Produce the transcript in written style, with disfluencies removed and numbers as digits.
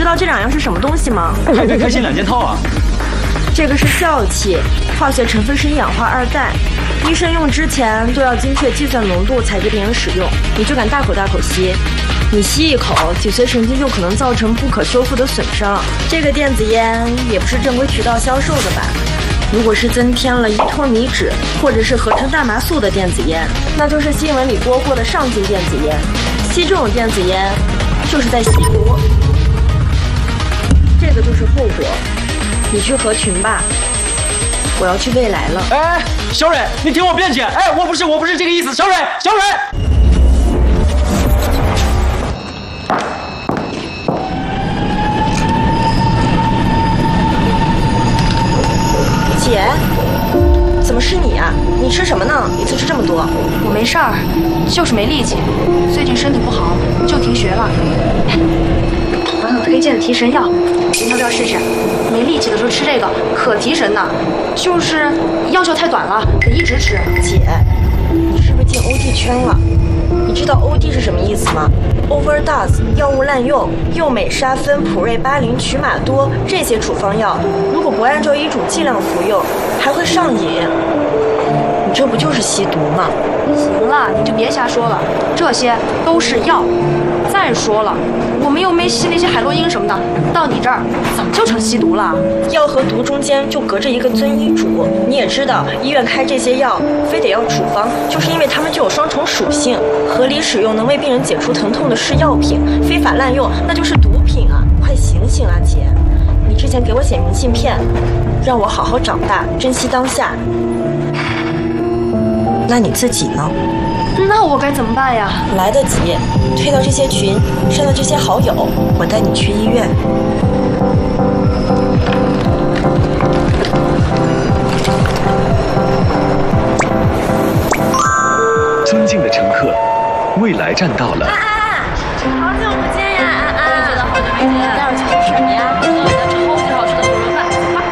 知道这两样是什么东西吗？ 还可以开心2件套啊！ 这个是笑气，化学成分是1氧化2氮。医生用之前都要精确计算浓度才给病人使用，你就敢大口大口吸？你吸一口，脊髓神经就可能造成不可修复的损伤。这个电子烟也不是正规渠道销售的吧？如果是增添了依托米酯或者是合成大麻素的电子烟，那就是新闻里播过的上劲电子烟。吸这种电子烟就是在吸毒，这个就是后果。你去合群吧，我要去未来了。 哎，小蕊，你听我辩解。哎，我不是这个意思，小蕊。 姐，怎么是你啊？你吃什么呢？一次吃这么多？ 我没事儿，就是没力气，最近身体不好，就停学了。网友推荐的提神药，您要不要试试？没力气的时候吃这个可提神呢，就是药效太短了，得一直吃。 姐，你是不是进 OD 圈了？你知道 OD 是什么意思吗 ？Overdose， 药物滥用，右美沙芬、普瑞巴林、曲马多这些处方药，如果不按照医嘱剂量服用，还会上瘾。你这不就是吸毒吗？ 行了，你就别瞎说了，这些都是药。再说了，我们又没吸那些海洛因什么的，到你这儿怎么就成吸毒了？ 药和毒中间就隔着一个遵医嘱。你也知道，医院开这些药非得要处方，就是因为它们具有双重属性。合理使用能为病人解除疼痛的是药品，非法滥用那就是毒品啊！快醒醒啊，姐！你之前给我写明信片，让我好好长大，珍惜当下。那你自己呢？ 那我该怎么办呀？ 来得及，退到这些群，删到这些好友，我带你去医院。 尊敬的乘客，未来站到了。 好久不见。